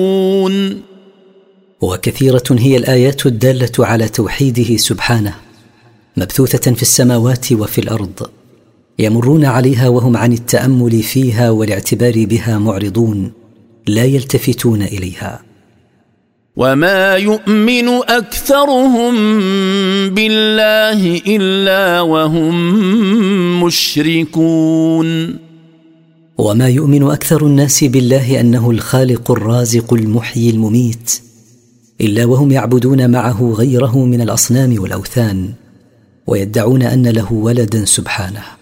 وكثيرة هي الآيات الدالة على توحيده سبحانه، مبثوثة في السماوات وفي الأرض، يمرون عليها وهم عن التأمل فيها والاعتبار بها معرضون، لا يلتفتون إليها. وما يؤمن أكثرهم بالله إلا وهم مشركون. وما يؤمن أكثر الناس بالله أنه الخالق الرازق المحيي المميت إلا وهم يعبدون معه غيره من الأصنام والأوثان، ويدعون أن له ولدا سبحانه.